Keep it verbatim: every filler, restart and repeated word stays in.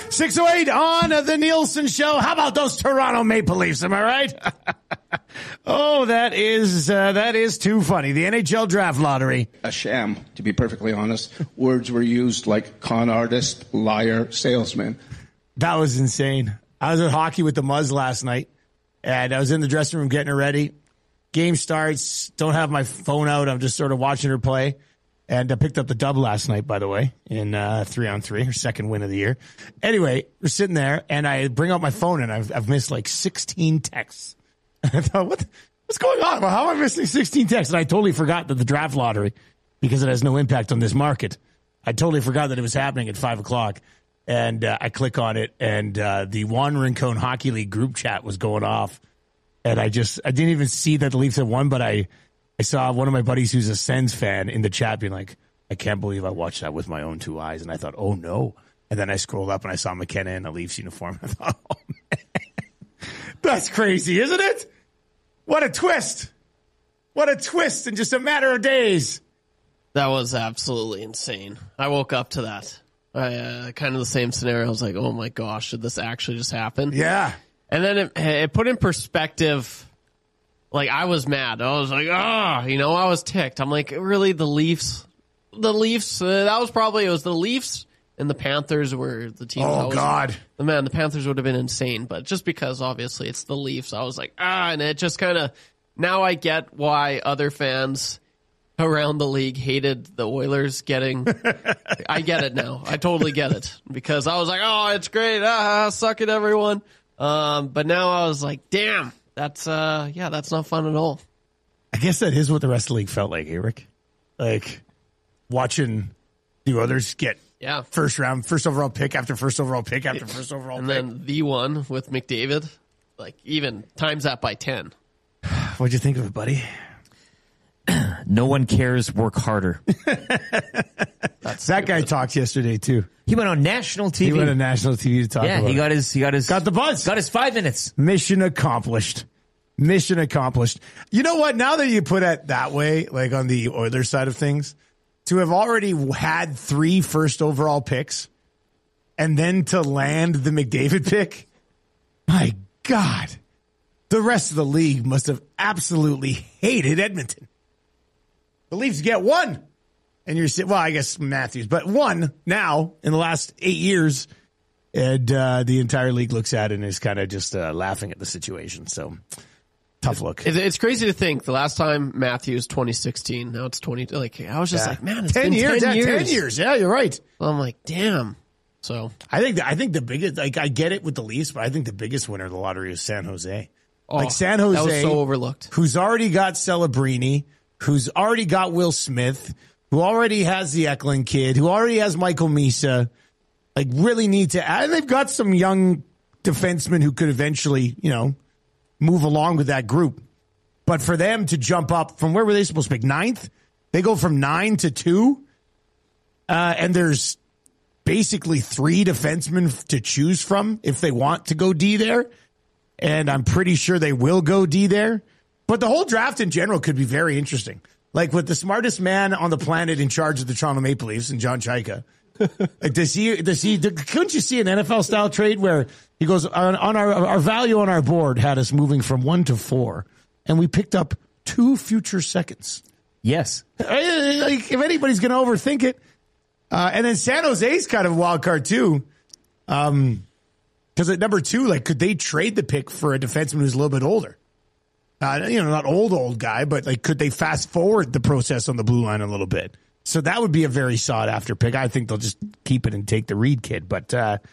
six oh eight on the Nielsen Show. How about those Toronto Maple Leafs? Am I right? Oh, that is uh, that is too funny. The N H L Draft Lottery. A sham, to be perfectly honest. Words were used like con artist, liar, salesman. That was insane. I was at hockey with the Muzz last night, and I was in the dressing room getting her ready. Game starts. Don't have my phone out. I'm just sort of watching her play. And I picked up the dub last night, by the way, in uh, three on three, her second win of the year. Anyway, we're sitting there, and I bring out my phone, and I've, I've missed like sixteen texts. I thought, what, what's going on? Well, how am I missing sixteen texts? And I totally forgot that the draft lottery, because it has no impact on this market, I totally forgot that it was happening at five o'clock. And uh, I click on it, and uh, the Juan Rincon Hockey League group chat was going off. And I just, I didn't even see that the Leafs had won, but I, I saw one of my buddies who's a Sens fan in the chat being like, I can't believe I watched that with my own two eyes. And I thought, oh no. And then I scrolled up and I saw McKenna in a Leafs uniform. I thought, oh man, that's crazy, isn't it? What a twist. What a twist in just a matter of days. That was absolutely insane. I woke up to that. I, uh, kind of the same scenario. I was like, oh my gosh, did this actually just happen? Yeah. And then it, it put in perspective, like, I was mad. I was like, ah, oh, you know, I was ticked. I'm like, really, the Leafs? The Leafs, uh, that was probably, it was the Leafs and the Panthers were the teams. Oh, was, God. The man, the Panthers would have been insane. But just because, obviously, it's the Leafs, I was like, ah, and it just kind of, now I get why other fans around the league hated the Oilers getting, I get it now. I totally get it. Because I was like, oh, it's great. Ah, suck it, everyone. Um, but now I was like, damn, that's, uh, yeah, that's not fun at all. I guess that is what the rest of the league felt like, Eric. Like, watching the others get yeah. first round, first overall pick after first overall pick after first overall and pick. And then the one with McDavid, like, even times that by ten. What'd you think of it, buddy? No one cares, work harder. That's that guy talked yesterday too. He went on national T V. He went on national T V to talk yeah, about he got it. his he got his got the buzz. Got his five minutes. Mission accomplished. Mission accomplished. You know what? Now that you put it that way, like on the Oilers side of things, to have already had three first overall picks and then to land the McDavid pick, my God, the rest of the league must have absolutely hated Edmonton. The Leafs get one. And you're saying, well, I guess Matthews, but one now in the last eight years. And uh, the entire league looks at it and is kind of just uh, laughing at the situation. So, tough look. It's crazy to think the last time Matthews, twenty sixteen, now it's twenty. Like, I was just yeah. like, man, it's ten been years, ten yeah, years. ten years. Yeah, you're right. Well, I'm like, damn. So I think the, I think the biggest, like, I get it with the Leafs, but I think the biggest winner of the lottery is San Jose. Oh, like San Jose, that was so overlooked. Who's already got Celebrini, who's already got Will Smith, who already has the Eklund kid, who already has Michael Misa. Like, really need to add. And they've got some young defensemen who could eventually, you know, move along with that group. But for them to jump up from where were they supposed to pick? Ninth? They go from nine to two. Uh, and there's basically three defensemen to choose from if they want to go D there. And I'm pretty sure they will go D there. But the whole draft in general could be very interesting. Like with the smartest man on the planet in charge of the Toronto Maple Leafs and John Chaika. Like does he, does he, couldn't you see an N F L style trade where he goes on, on our, our value on our board had us moving from one to four and we picked up two future seconds. Yes. Like if anybody's going to overthink it. Uh, and then San Jose's kind of a wild card too. Um, cause at number two, like could they trade the pick for a defenseman who's a little bit older? Uh, you know, not old, old guy, but like could they fast forward the process on the blue line a little bit? So that would be a very sought after pick. I think they'll just keep it and take the Reed kid. But uh,